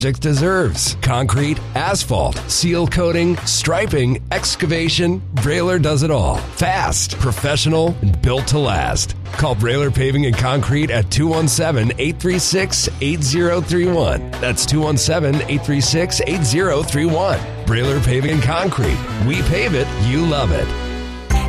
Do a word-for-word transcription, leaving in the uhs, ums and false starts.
deserves. Concrete, asphalt, seal coating, striping, excavation. Brailer does it all. Fast, professional, and built to last. Call Brailer Paving and Concrete at two one seven, eight three six, eight zero three one. That's two one seven, eight three six, eight zero three one. Brailer Paving and Concrete. We pave it, you love it.